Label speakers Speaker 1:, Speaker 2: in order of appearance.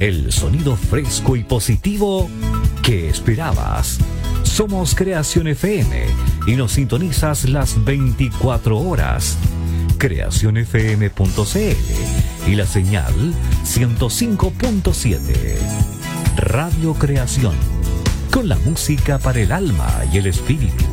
Speaker 1: el sonido fresco y positivo que esperabas. Somos Creación FM y nos sintonizas las 24 horas. creacionfm.cl y la señal 105.7. Radio Creación, con la música para el alma y el espíritu.